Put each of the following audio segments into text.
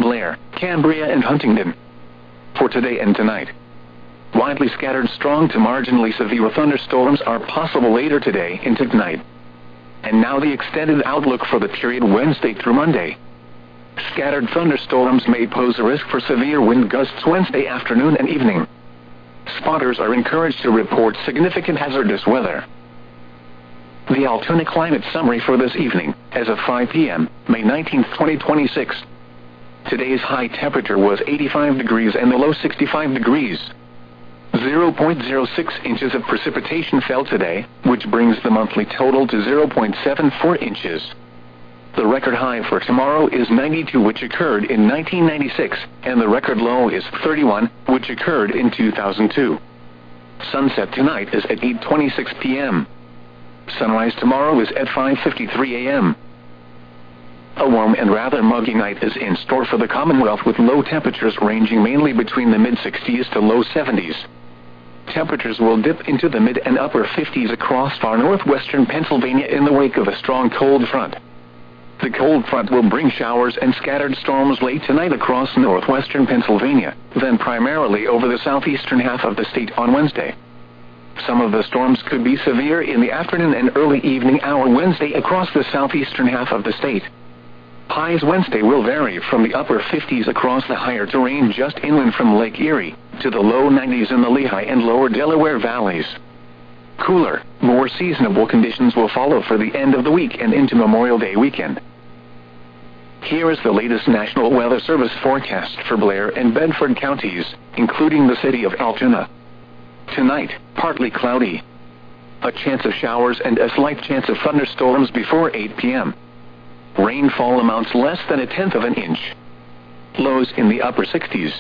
Blair, Cambria and Huntingdon. For today and tonight, widely scattered strong to marginally severe thunderstorms are possible later today into tonight. And now the extended outlook for the period Wednesday through Monday. Scattered thunderstorms may pose a risk for severe wind gusts Wednesday afternoon and evening. Spotters are encouraged to report significant hazardous weather. The Altoona Climate Summary for this evening, as of 5 p.m., May 19, 2026. Today's high temperature was 85 degrees and the low 65 degrees. 0.06 inches of precipitation fell today, which brings the monthly total to 0.74 inches. The record high for tomorrow is 92, which occurred in 1996, and the record low is 31, which occurred in 2002. Sunset tonight is at 8:26 p.m. Sunrise tomorrow is at 5:53 a.m. A warm and rather muggy night is in store for the Commonwealth, with low temperatures ranging mainly between the mid-60s to low 70s. Temperatures will dip into the mid and upper 50s across far northwestern Pennsylvania in the wake of a strong cold front. The cold front will bring showers and scattered storms late tonight across northwestern Pennsylvania, then primarily over the southeastern half of the state on Wednesday. Some of the storms could be severe in the afternoon and early evening hour Wednesday across the southeastern half of the state. Highs Wednesday will vary from the upper 50s across the higher terrain just inland from Lake Erie, to the low 90s in the Lehigh and lower Delaware valleys. Cooler, more seasonable conditions will follow for the end of the week and into Memorial Day weekend. Here is the latest National Weather Service forecast for Blair and Bedford counties, including the city of Altoona. Tonight, partly cloudy. A chance of showers and a slight chance of thunderstorms before 8 p.m. Rainfall amounts less than 1/10 of an inch. Lows in the upper 60s.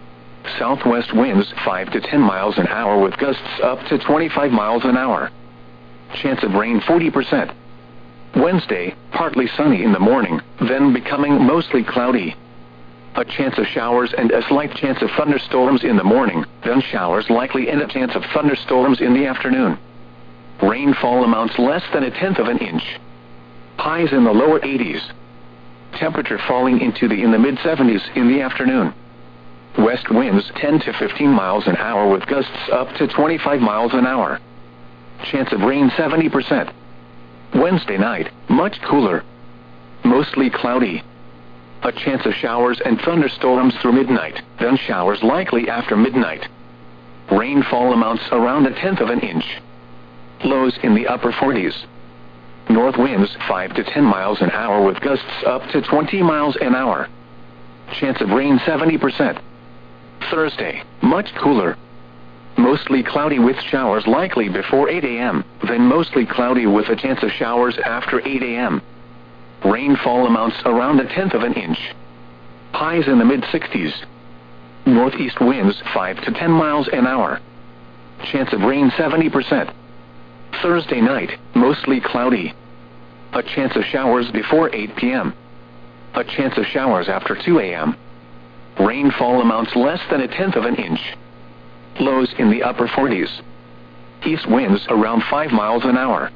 Southwest winds 5 to 10 miles an hour with gusts up to 25 miles an hour. Chance of rain 40%. Wednesday, partly sunny in the morning, then becoming mostly cloudy. A chance of showers and a slight chance of thunderstorms in the morning, then showers likely and a chance of thunderstorms in the afternoon. Rainfall amounts less than 1/10 of an inch. Highs in the lower 80s. Temperature falling into the mid-70s in the afternoon. West winds 10 to 15 miles an hour with gusts up to 25 miles an hour. Chance of rain 70%. Wednesday night, much cooler. Mostly cloudy. A chance of showers and thunderstorms through midnight, then showers likely after midnight. Rainfall amounts around 1/10 of an inch. Lows in the upper 40s. North winds 5 to 10 miles an hour with gusts up to 20 miles an hour. Chance of rain 70%. Thursday, much cooler. Mostly cloudy with showers likely before 8 a.m., then mostly cloudy with a chance of showers after 8 a.m. Rainfall amounts around 1/10 of an inch. Highs in the mid-60s. Northeast winds 5 to 10 miles an hour. Chance of rain 70%. Thursday night, mostly cloudy. A chance of showers before 8 p.m. A chance of showers after 2 a.m. Rainfall amounts less than 1/10 of an inch. Lows in the upper 40s. East winds around 5 miles an hour.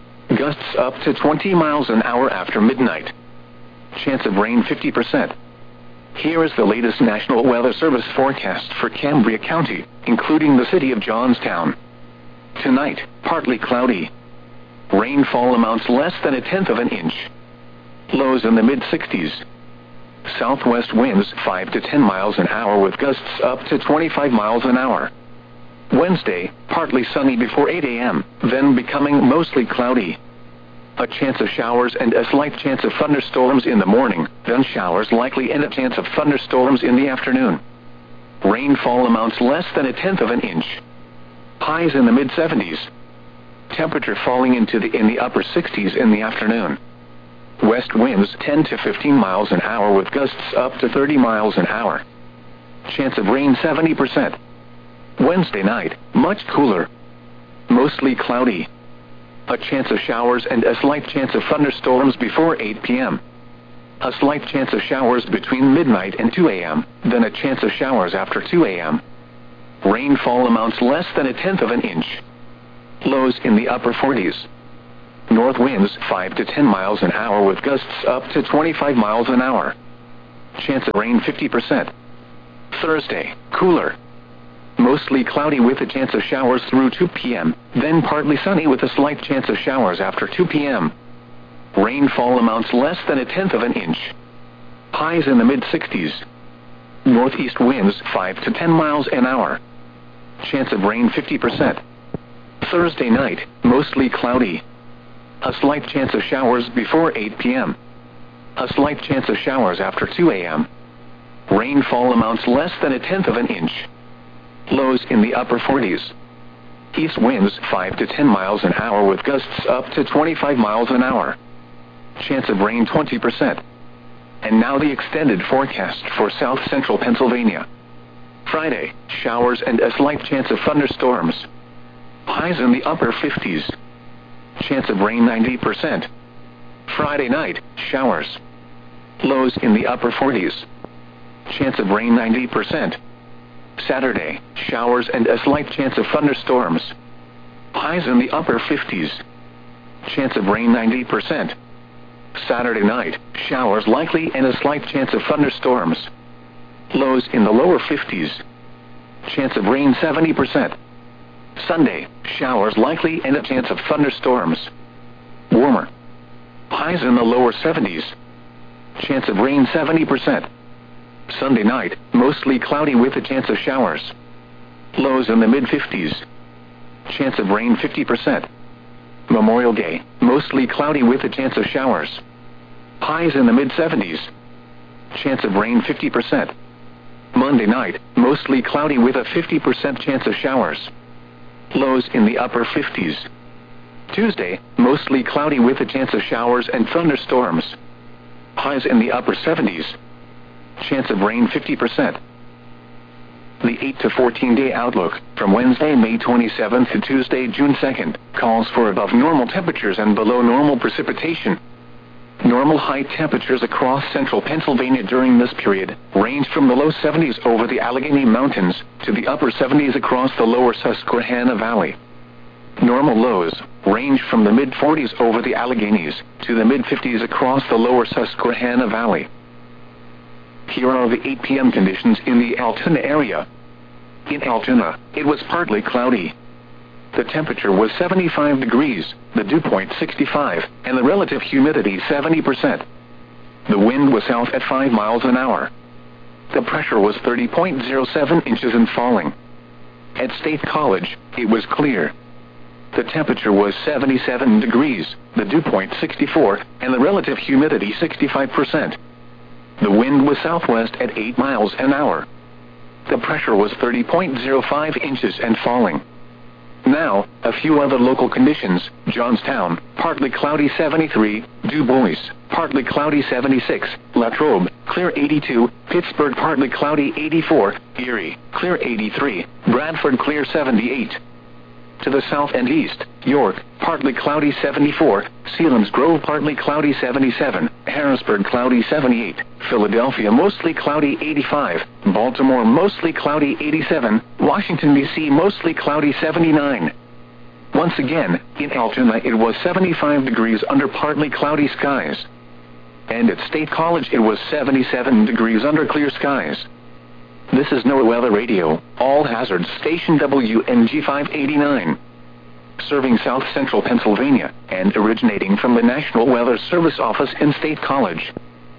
Gusts up to 20 miles an hour after midnight. Chance of rain 50%. Here is the latest National Weather Service forecast for Cambria County, including the city of Johnstown. Tonight, partly cloudy. Rainfall amounts less than 1/10 of an inch. Lows in the mid-60s. Southwest winds 5 to 10 miles an hour with gusts up to 25 miles an hour. Wednesday, partly sunny before 8 a.m., then becoming mostly cloudy. A chance of showers and a slight chance of thunderstorms in the morning, then showers likely and a chance of thunderstorms in the afternoon. Rainfall amounts less than 1/10 of an inch. Highs in the mid-70s. Temperature falling into the upper 60s in the afternoon. West winds 10 to 15 miles an hour with gusts up to 30 miles an hour. Chance of rain 70%. Wednesday night, much cooler. Mostly cloudy. A chance of showers and a slight chance of thunderstorms before 8 p.m. A slight chance of showers between midnight and 2 a.m., then a chance of showers after 2 a.m. Rainfall amounts less than 1/10 of an inch. Lows in the upper 40s. North winds 5 to 10 miles an hour with gusts up to 25 miles an hour. chance of rain 50%. Thursday, cooler. Mostly cloudy with a chance of showers through 2 p.m., then partly sunny with a slight chance of showers after 2 p.m. Rainfall amounts less than 1/10 of an inch. Highs in the mid-60s. Northeast winds 5 to 10 miles an hour. Chance of rain 50%. Thursday night, mostly cloudy. A slight chance of showers before 8 p.m. A slight chance of showers after 2 a.m. Rainfall amounts less than 1/10 of an inch. Lows in the upper 40s. East winds 5 to 10 miles an hour with gusts up to 25 miles an hour. Chance of rain 20%. And now the extended forecast for south central Pennsylvania. Friday, showers and a slight chance of thunderstorms. Highs in the upper 50s. Chance of rain 90%. Friday night, showers. Lows in the upper 40s. Chance of rain 90%. Saturday, showers and a slight chance of thunderstorms. Highs in the upper 50s. Chance of rain 90%. Saturday night, showers likely and a slight chance of thunderstorms. Lows in the lower 50s. Chance of rain 70%. Sunday, showers likely and a chance of thunderstorms. Warmer. Highs in the lower 70s. Chance of rain 70%. Sunday night, mostly cloudy with a chance of showers. Lows in the mid-50s. Chance of rain 50%. Memorial Day, mostly cloudy with a chance of showers. Highs in the mid-70s. Chance of rain 50%. Monday night, mostly cloudy with a 50% chance of showers. Lows in the upper 50s. Tuesday, mostly cloudy with a chance of showers and thunderstorms. Highs in the upper 70s. Chance of rain 50%. The 8 to 14-day outlook, from Wednesday, May 27th to Tuesday, June 2nd, calls for above normal temperatures and below normal precipitation. Normal high temperatures across central Pennsylvania during this period range from the low 70s over the Allegheny Mountains to the upper 70s across the lower Susquehanna Valley. Normal lows range from the mid-40s over the Alleghenies to the mid-50s across the lower Susquehanna Valley. Here are the 8 p.m. conditions in the Altoona area. In Altoona, it was partly cloudy. The temperature was 75 degrees, the dew point 65, and the relative humidity 70%. The wind was south at 5 miles an hour. The pressure was 30.07 inches and falling. At State College, it was clear. The temperature was 77 degrees, the dew point 64, and the relative humidity 65%. The wind was southwest at 8 miles an hour. The pressure was 30.05 inches and falling. Now, a few other local conditions. Johnstown, partly cloudy 73, Du Bois, partly cloudy 76, Latrobe, clear 82, Pittsburgh, partly cloudy 84, Erie, clear 83, Bradford, clear 78. To the south and east, York, partly cloudy 74, Selinsgrove, partly cloudy 77, Harrisburg, cloudy 78, Philadelphia, mostly cloudy 85, Baltimore, mostly cloudy 87, Washington, D.C., mostly cloudy 79. Once again, in Altoona it was 75 degrees under partly cloudy skies. And at State College it was 77 degrees under clear skies. This is NOAA Weather Radio, all hazards station WNG 589. Serving south central Pennsylvania, and originating from the National Weather Service office in State College.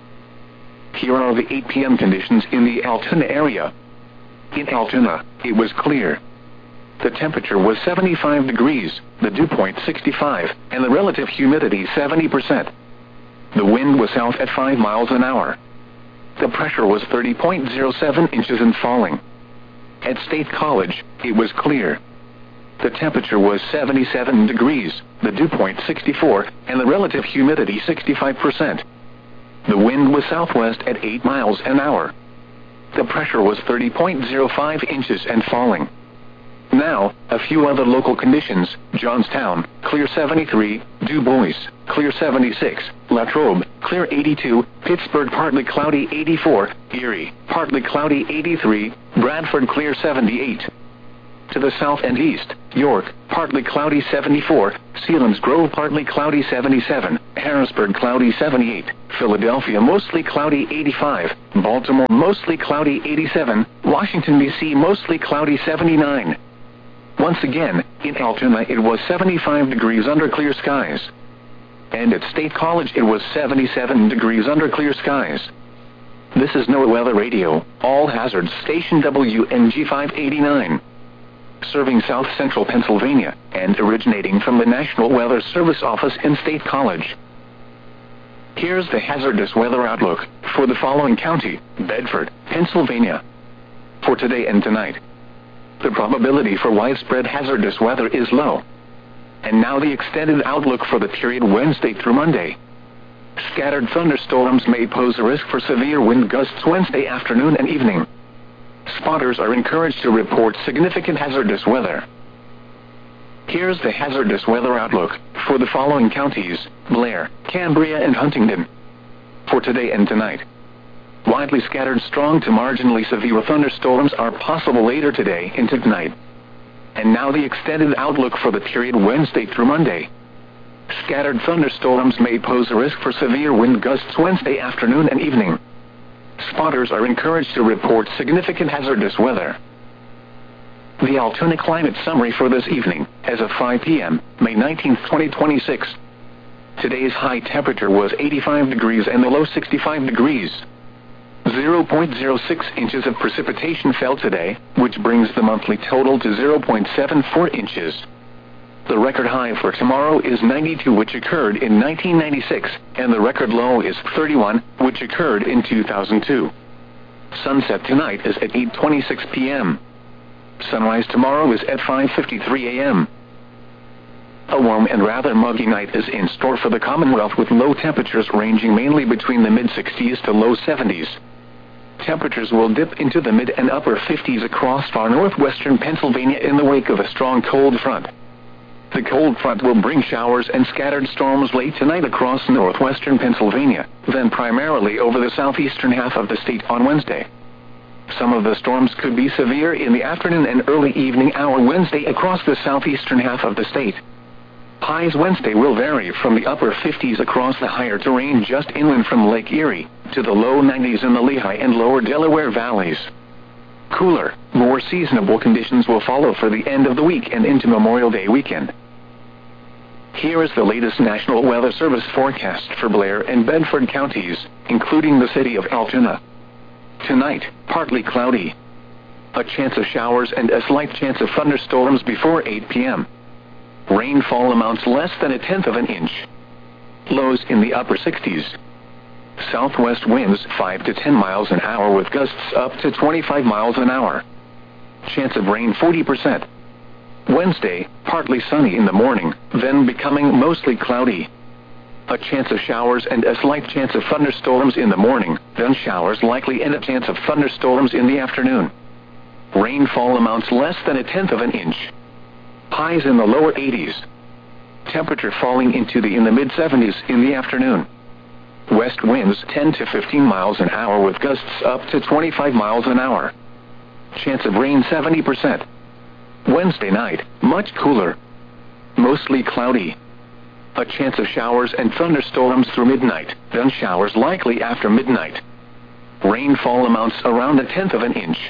Here are the 8 p.m. conditions in the Altoona area. In Altoona, it was clear. The temperature was 75 degrees, the dew point 65, and the relative humidity 70%. The wind was south at 5 miles an hour. The pressure was 30.07 inches and falling. At State College, it was clear. The temperature was 77 degrees, the dew point 64, and the relative humidity 65%. The wind was southwest at 8 miles an hour. The pressure was 30.05 inches and falling. Now, a few other local conditions. Johnstown, clear 73, Du Bois, clear 76, Latrobe, clear 82, Pittsburgh, partly cloudy 84, Erie, partly cloudy 83, Bradford, clear 78. To the south and east, York, partly cloudy 74, Selinsgrove partly cloudy 77, Harrisburg cloudy 78, Philadelphia mostly cloudy 85, Baltimore mostly cloudy 87, Washington D.C. mostly cloudy 79. Once again, in Altoona it was 75 degrees under clear skies. And at State College it was 77 degrees under clear skies. This is NOAA Weather Radio, all hazards station WNG 589. Serving south central Pennsylvania, and originating from the National Weather Service office in State College. Here's the hazardous weather outlook for the following county: Bedford, Pennsylvania. For today and tonight, the probability for widespread hazardous weather is low. And now the extended outlook for the period Wednesday through Monday. Scattered thunderstorms may pose a risk for severe wind gusts Wednesday afternoon and evening. Spotters are encouraged to report significant hazardous weather. Here's the hazardous weather outlook for the following counties: Blair, Cambria and Huntingdon. For today and tonight, widely scattered strong to marginally severe thunderstorms are possible later today into tonight. And now the extended outlook for the period Wednesday through Monday. Scattered thunderstorms may pose a risk for severe wind gusts Wednesday afternoon and evening. Spotters are encouraged to report significant hazardous weather. The Altoona climate summary for this evening, as of 5 p.m., May 19, 2026. Today's high temperature was 85 degrees and the low 65 degrees. 0.06 inches of precipitation fell today, which brings the monthly total to 0.74 inches. The record high for tomorrow is 92, which occurred in 1996, and the record low is 31, which occurred in 2002. Sunset tonight is at 8:26 p.m. Sunrise tomorrow is at 5:53 a.m. A warm and rather muggy night is in store for the Commonwealth, with low temperatures ranging mainly between the mid-60s to low 70s. Temperatures will dip into the mid and upper 50s across far northwestern Pennsylvania in the wake of a strong cold front. The cold front will bring showers and scattered storms late tonight across northwestern Pennsylvania, then primarily over the southeastern half of the state on Wednesday. Some of the storms could be severe in the afternoon and early evening hour Wednesday across the southeastern half of the state. Highs Wednesday will vary from the upper 50s across the higher terrain just inland from Lake Erie, to the low 90s in the Lehigh and lower Delaware valleys. Cooler, more seasonable conditions will follow for the end of the week and into Memorial Day weekend. Here is the latest National Weather Service forecast for Blair and Bedford counties, including the city of Altoona. Tonight, partly cloudy. A chance of showers and a slight chance of thunderstorms before 8 p.m. Rainfall amounts less than 1/10 of an inch. Lows in the upper 60s. Southwest winds 5 to 10 miles an hour with gusts up to 25 miles an hour. Chance of rain 40%. Wednesday, partly sunny in the morning, then becoming mostly cloudy. A chance of showers and a slight chance of thunderstorms in the morning, then showers likely and a chance of thunderstorms in the afternoon. Rainfall amounts less than 1/10 of an inch. Highs in the lower 80s. Temperature falling into the mid-70s in the afternoon. West winds 10 to 15 miles an hour with gusts up to 25 miles an hour. Chance of rain 70%. Wednesday night, much cooler. Mostly cloudy. A chance of showers and thunderstorms through midnight, then showers likely after midnight. Rainfall amounts around 1/10 of an inch.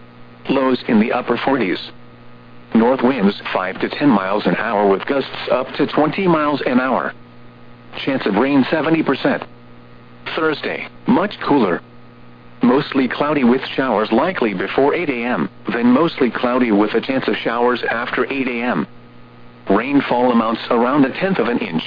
Lows in the upper 40s. North winds 5 to 10 miles an hour with gusts up to 20 miles an hour. Chance of rain 70%. Thursday, much cooler. Mostly cloudy with showers likely before 8 a.m., then mostly cloudy with a chance of showers after 8 a.m. Rainfall amounts around 1/10 of an inch.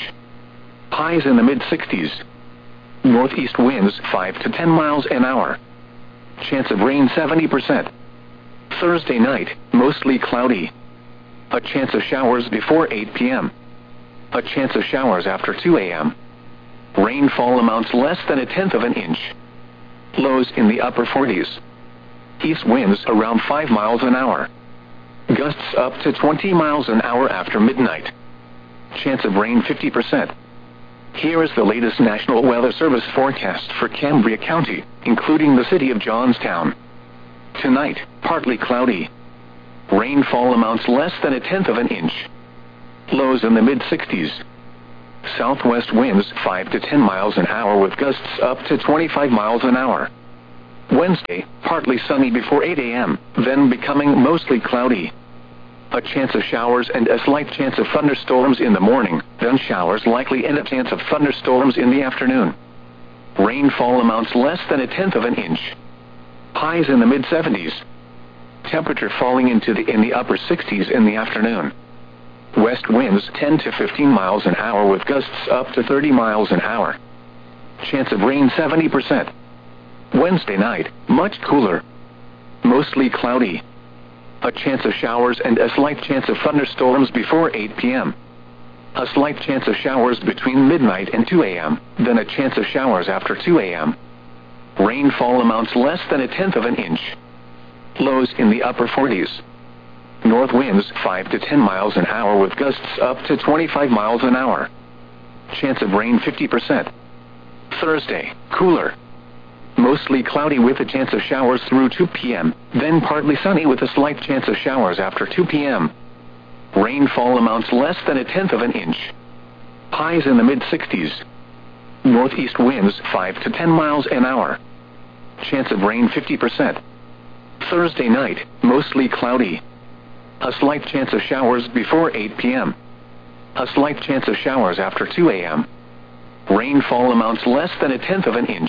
Highs in the mid-60s. Northeast winds 5 to 10 miles an hour. Chance of rain 70%. Thursday night, mostly cloudy. A chance of showers before 8 p.m. A chance of showers after 2 a.m. Rainfall amounts less than 1/10 of an inch. Lows in the upper 40s. East winds around 5 miles an hour. Gusts up to 20 miles an hour after midnight. Chance of rain 50%. Here is the latest National Weather Service forecast for Cambria County, including the city of Johnstown. Tonight, partly cloudy. Rainfall amounts less than 1/10 of an inch. Lows in the mid-60s. Southwest winds 5 to 10 miles an hour with gusts up to 25 miles an hour. Wednesday, partly sunny before 8 a.m., then becoming mostly cloudy. A chance of showers and a slight chance of thunderstorms in the morning, then showers likely and a chance of thunderstorms in the afternoon. Rainfall amounts less than 1/10 of an inch. Highs in the mid-70s. Temperature falling in the upper 60s in the afternoon. West winds 10 to 15 miles an hour with gusts up to 30 miles an hour. Chance of rain 70%. Wednesday night, much cooler. Mostly cloudy. A chance of showers and a slight chance of thunderstorms before 8 p.m. A slight chance of showers between midnight and 2 a.m., then a chance of showers after 2 a.m. Rainfall amounts less than 1/10 of an inch. Lows in the upper 40s. North winds 5 to 10 miles an hour with gusts up to 25 miles an hour. Chance of rain 50%. Thursday, cooler. Mostly cloudy with a chance of showers through 2 p.m., then partly sunny with a slight chance of showers after 2 p.m. Rainfall amounts less than 1/10 of an inch. Highs in the mid-60s. Northeast winds 5 to 10 miles an hour. Chance of rain 50%. Thursday night, mostly cloudy. A slight chance of showers before 8 p.m. A slight chance of showers after 2 a.m. Rainfall amounts less than 1/10 of an inch.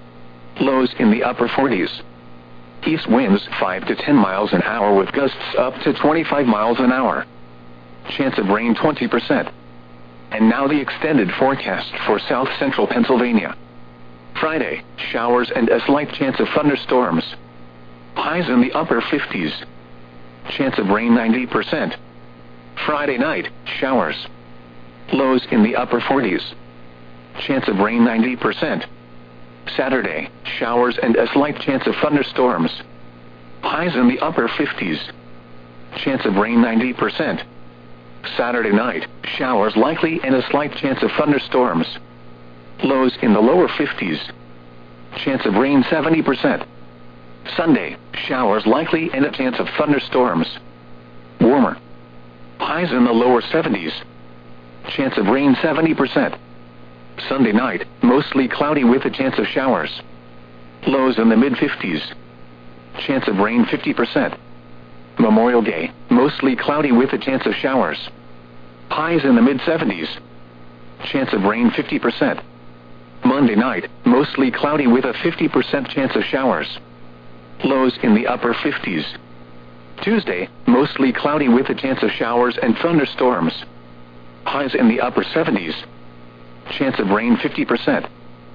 Lows in the upper 40s. East winds 5 to 10 miles an hour with gusts up to 25 miles an hour. Chance of rain 20%. And now the extended forecast for south central Pennsylvania. Friday, showers and a slight chance of thunderstorms. Highs in the upper 50s. Chance of rain 90%. Friday night, showers. Lows in the upper 40s. Chance of rain 90%. Saturday, showers and a slight chance of thunderstorms. Highs in the upper 50s. Chance of rain 90%. Saturday night, showers likely and a slight chance of thunderstorms. Lows in the lower 50s. Chance of rain 70%. Sunday, showers likely and a chance of thunderstorms. Warmer. Highs in the lower 70s. Chance of rain 70%. Sunday night, mostly cloudy with a chance of showers. Lows in the mid-50s. Chance of rain 50%. Memorial Day, mostly cloudy with a chance of showers. Highs in the mid-70s. Chance of rain 50%. Monday night, mostly cloudy with a 50% chance of showers. Lows in the upper 50s. Tuesday, mostly cloudy with a chance of showers and thunderstorms. Highs in the upper 70s. Chance of rain 50%.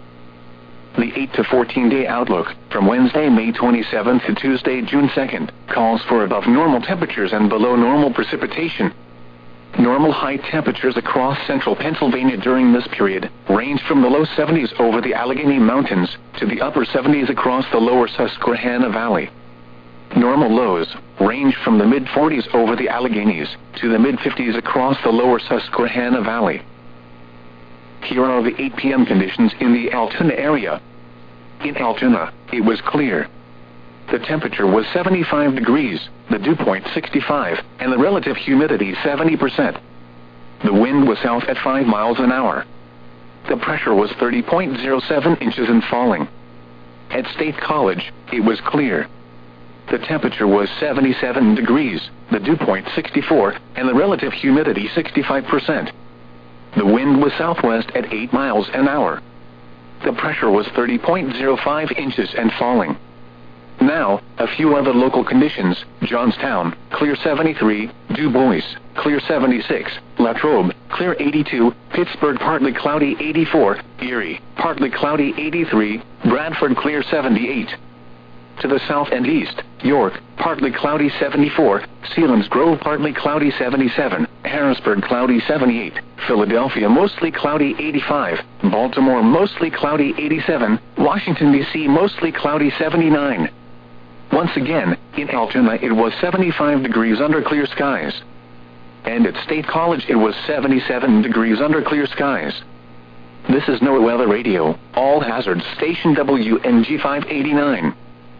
The 8 to 14-day outlook, from Wednesday, May 27th to Tuesday, June 2nd, calls for above normal temperatures and below normal precipitation. Normal high temperatures across central Pennsylvania during this period range from the low 70s over the Allegheny Mountains to the upper 70s across the lower Susquehanna Valley. Normal lows range from the mid-40s over the Alleghenies to the mid-50s across the lower Susquehanna Valley. Here are the 8 p.m. conditions in the Altoona area. In Altoona, it was clear. The temperature was 75 degrees, the dew point 65, and the relative humidity 70%. The wind was south at 5 miles an hour. The pressure was 30.07 inches and falling. At State College, it was clear. The temperature was 77 degrees, the dew point 64, and the relative humidity 65%. The wind was southwest at 8 miles an hour. The pressure was 30.05 inches and falling. Now, a few other local conditions. Johnstown, clear 73, Du Bois, clear 76, Latrobe, clear 82, Pittsburgh, partly cloudy 84, Erie, partly cloudy 83, Bradford, clear 78. To the south and east, York, partly cloudy 74, Selinsgrove, partly cloudy 77, Harrisburg, cloudy 78, Philadelphia, mostly cloudy 85, Baltimore, mostly cloudy 87, Washington, D.C., mostly cloudy 79. Once again, in Altoona it was 75 degrees under clear skies. And at State College it was 77 degrees under clear skies. This is NOAA Weather Radio, all hazards, station WNG 589.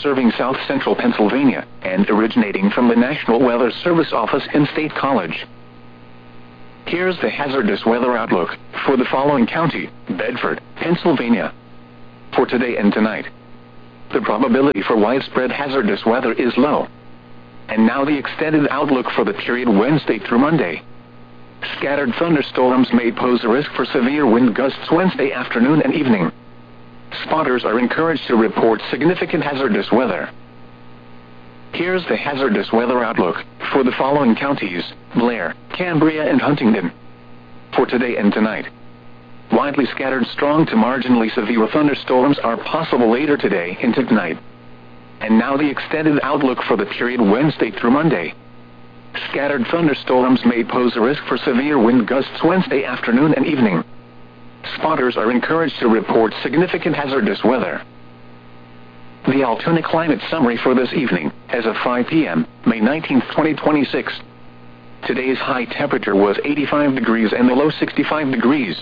serving south central Pennsylvania, and originating from the National Weather Service office in State College. Here's the hazardous weather outlook for the following county: Bedford, Pennsylvania. For today and tonight, the probability for widespread hazardous weather is low. And now the extended outlook for the period Wednesday through Monday. Scattered thunderstorms may pose a risk for severe wind gusts Wednesday afternoon and evening. Spotters are encouraged to report significant hazardous weather. Here's the hazardous weather outlook for the following counties: Blair, Cambria, and Huntingdon. For today and tonight, widely scattered strong to marginally severe thunderstorms are possible later today into tonight. And now the extended outlook for the period Wednesday through Monday. Scattered thunderstorms may pose a risk for severe wind gusts Wednesday afternoon and evening. Spotters are encouraged to report significant hazardous weather. The Altoona Climate Summary for this evening, as of 5 p.m., May 19, 2026. Today's high temperature was 85 degrees and the low 65 degrees.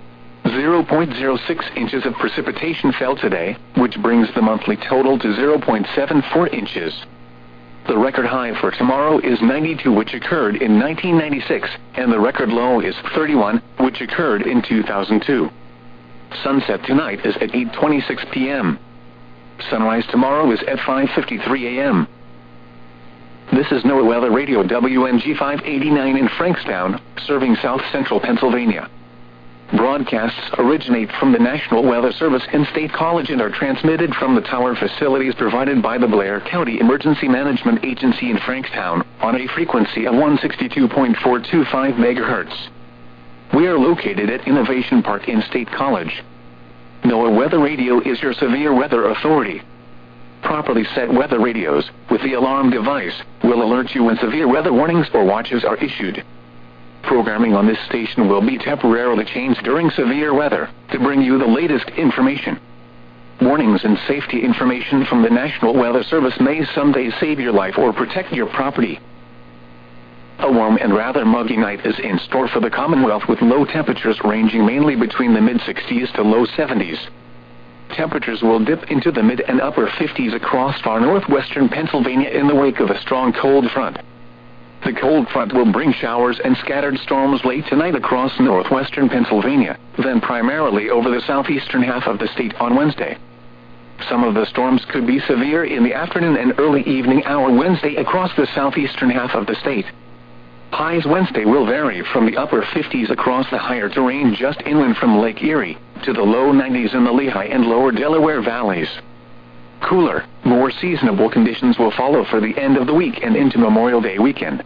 0.06 inches of precipitation fell today, which brings the monthly total to 0.74 inches. The record high for tomorrow is 92, which occurred in 1996, and the record low is 31, which occurred in 2002. Sunset tonight is at 8:26 p.m. Sunrise tomorrow is at 5:53 a.m. This is NOAA Weather Radio WNG 589 in Frankstown, serving south central Pennsylvania. Broadcasts originate from the National Weather Service in State College and are transmitted from the tower facilities provided by the Blair County Emergency Management Agency in Frankstown on a frequency of 162.425 MHz. We are located at Innovation Park in State College. NOAA Weather Radio is your severe weather authority. Properly set weather radios, with the alarm device, will alert you when severe weather warnings or watches are issued. Programming on this station will be temporarily changed during severe weather to bring you the latest information. Warnings and safety information from the National Weather Service may someday save your life or protect your property. A warm and rather muggy night is in store for the Commonwealth, with low temperatures ranging mainly between the mid-60s to low 70s. Temperatures will dip into the mid and upper 50s across far northwestern Pennsylvania in the wake of a strong cold front. The cold front will bring showers and scattered storms late tonight across northwestern Pennsylvania, then primarily over the southeastern half of the state on Wednesday. Some of the storms could be severe in the afternoon and early evening hour Wednesday across the southeastern half of the state. Highs Wednesday will vary from the upper 50s across the higher terrain just inland from Lake Erie to the low 90s in the Lehigh and lower Delaware valleys. Cooler, more seasonable conditions will follow for the end of the week and into Memorial Day weekend.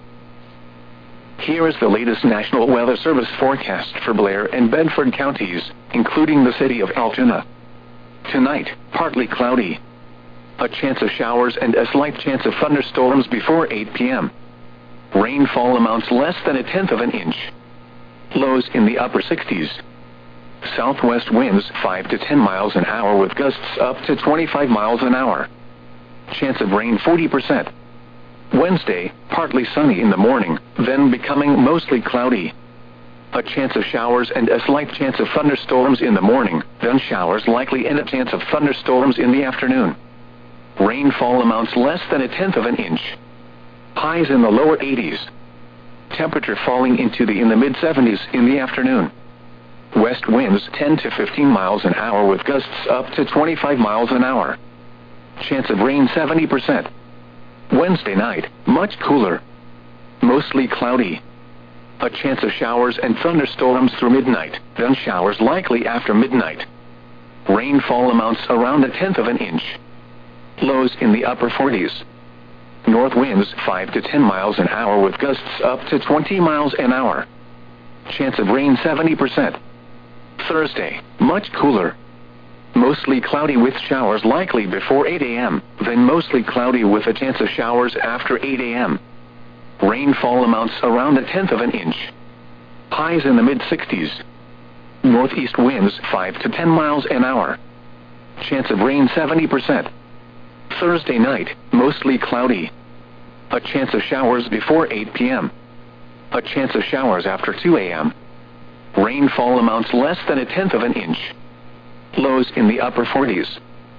Here is the latest National Weather Service forecast for Blair and Bedford counties, including the city of Altoona. Tonight, partly cloudy. A chance of showers and a slight chance of thunderstorms before 8 p.m. Rainfall amounts less than 1/10 of an inch. Lows in the upper 60s. Southwest winds 5 to 10 miles an hour with gusts up to 25 miles an hour. Chance of rain 40%. Wednesday, partly sunny in the morning, then becoming mostly cloudy. A chance of showers and a slight chance of thunderstorms in the morning, then showers likely and a chance of thunderstorms in the afternoon. Rainfall amounts less than 1/10 of an inch. Highs in the lower 80s. Temperature falling into the mid-70s in the afternoon. West winds 10 to 15 miles an hour with gusts up to 25 miles an hour. Chance of rain 70%. Wednesday night, much cooler. Mostly cloudy. A chance of showers and thunderstorms through midnight, then showers likely after midnight. Rainfall amounts around 1/10 of an inch. Lows in the upper 40s. North winds 5 to 10 miles an hour with gusts up to 20 miles an hour. Chance of rain 70%. Thursday, much cooler. Mostly cloudy with showers likely before 8 a.m., then mostly cloudy with a chance of showers after 8 a.m. Rainfall amounts around 1/10 of an inch. Highs in the mid-60s. Northeast winds 5 to 10 miles an hour. Chance of rain 70%. Thursday night, mostly cloudy. A chance of showers before 8 p.m. A chance of showers after 2 a.m. Rainfall amounts less than 1/10 of an inch. Lows in the upper 40s.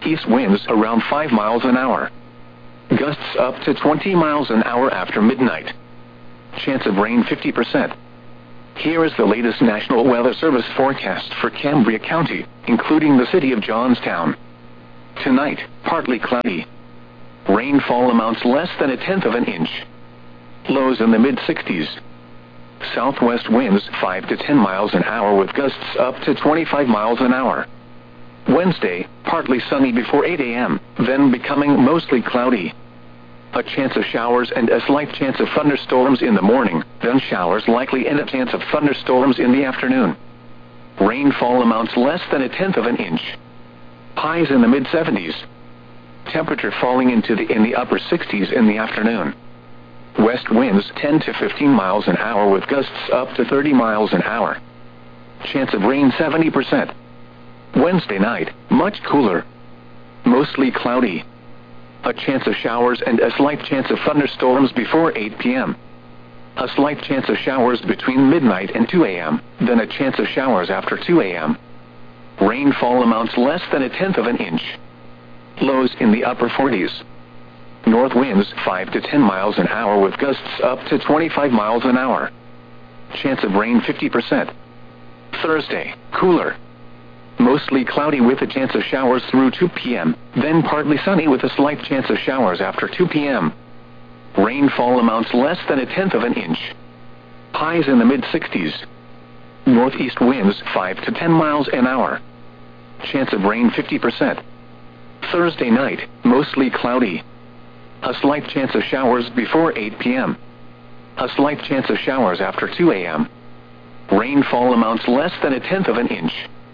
East winds around 5 miles an hour. Gusts up to 20 miles an hour after midnight. Chance of rain 50%. Here is the latest National Weather Service forecast for Cambria County, including the city of Johnstown. Tonight, partly cloudy. Rainfall amounts less than 1/10 of an inch. Lows in the mid-60s. Southwest winds 5 to 10 miles an hour with gusts up to 25 miles an hour. Wednesday, partly sunny before 8 a.m., then becoming mostly cloudy. A chance of showers and a slight chance of thunderstorms in the morning, then showers likely and a chance of thunderstorms in the afternoon. Rainfall amounts less than 1/10 of an inch. Highs in the mid-70s. Temperature falling in the upper 60s in the afternoon. West winds 10 to 15 miles an hour with gusts up to 30 miles an hour. Chance of rain 70%. Wednesday night, much cooler. Mostly cloudy. A chance of showers and a slight chance of thunderstorms before 8 p.m. A slight chance of showers between midnight and 2 a.m., then a chance of showers after 2 a.m. Rainfall amounts less than 1/10 of an inch. Lows in the upper 40s. North winds 5 to 10 miles an hour with gusts up to 25 miles an hour. Chance of rain 50%. Thursday, cooler. Mostly cloudy with a chance of showers through 2 p.m., then partly sunny with a slight chance of showers after 2 p.m. Rainfall amounts less than 1/10 of an inch. Highs in the mid-60s. Northeast winds 5 to 10 miles an hour. Chance of rain 50%. Thursday night, mostly cloudy. A slight chance of showers before 8 p.m. A slight chance of showers after 2 a.m. Rainfall amounts less than 1/10 of an inch.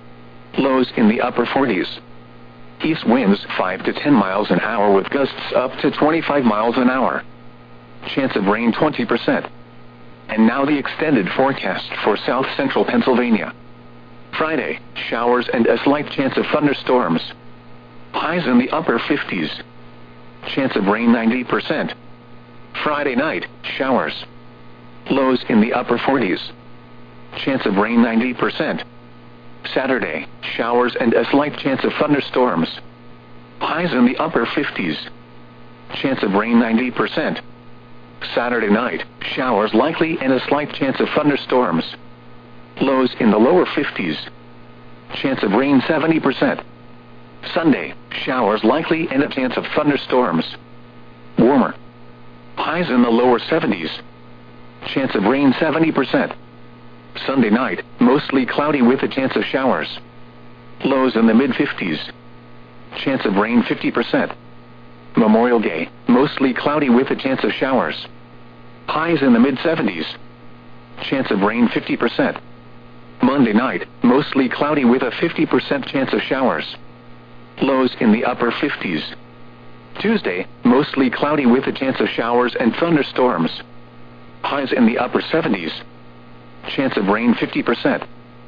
Lows in the upper 40s. East winds 5 to 10 miles an hour with gusts up to 25 miles an hour. Chance of rain 20%. And now the extended forecast for south central Pennsylvania. Friday, showers and a slight chance of thunderstorms. Highs in the upper 50s. Chance of rain 90%. Friday night, showers. Lows in the upper 40s. Chance of rain 90%. Saturday, showers and a slight chance of thunderstorms. Highs in the upper 50s. Chance of rain 90%. Saturday night, showers likely and a slight chance of thunderstorms. Lows in the lower 50s. Chance of rain 70%. Sunday, showers likely and a chance of thunderstorms. Warmer. Highs in the lower 70s. Chance of rain 70%. Sunday night, mostly cloudy with a chance of showers. Lows in the mid-50s. Chance of rain 50%. Memorial Day, mostly cloudy with a chance of showers. Highs in the mid-70s. Chance of rain 50%. Monday night, mostly cloudy with a 50% chance of showers. Lows in the upper 50s. Tuesday, mostly cloudy with a chance of showers and thunderstorms. Highs in the upper 70s. Chance of rain 50%.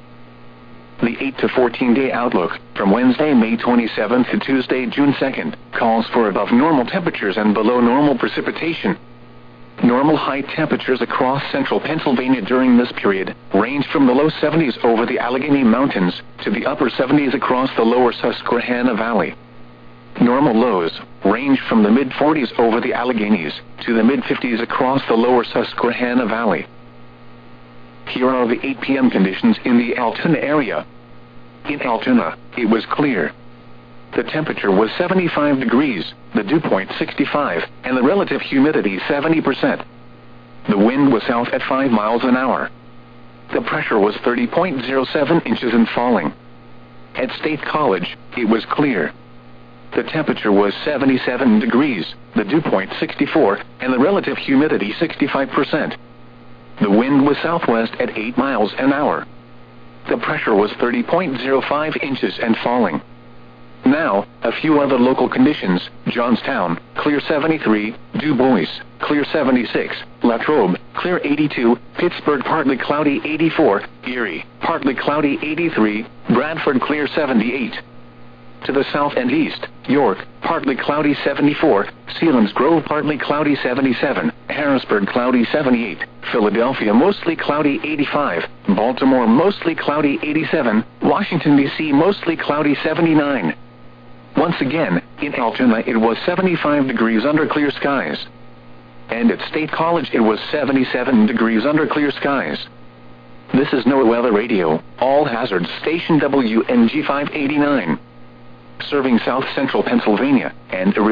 The 8 to 14-day outlook, from Wednesday, May 27th to Tuesday, June 2nd, calls for above normal temperatures and below normal precipitation. Normal high temperatures across central Pennsylvania during this period range from the low 70s over the Allegheny Mountains to the upper 70s across the lower Susquehanna Valley. Normal lows range from the mid-40s over the Alleghenies to the mid-50s across the lower Susquehanna Valley. Here are the 8 p.m. conditions in the Altoona area. In Altoona, it was clear. The temperature was 75 degrees, the dew point 65, and the relative humidity 70%. The wind was south at 5 miles an hour. The pressure was 30.07 inches and falling. At State College, it was clear. The temperature was 77 degrees, the dew point 64, and the relative humidity 65%. The wind was southwest at 8 miles an hour. The pressure was 30.05 inches and falling. Now, a few other local conditions: Johnstown, clear 73, Du Bois, clear 76, Latrobe, clear 82, Pittsburgh, partly cloudy 84, Erie, partly cloudy 83, Bradford, clear 78. To the south and east, York, partly cloudy 74, Selinsgrove, partly cloudy 77, Harrisburg, cloudy 78, Philadelphia, mostly cloudy 85, Baltimore, mostly cloudy 87, Washington, D.C., mostly cloudy 79. Once again, in Altoona it was 75 degrees under clear skies. And at State College it was 77 degrees under clear skies. This is NOAA Weather Radio, all hazards station WNG 589. Serving south central Pennsylvania and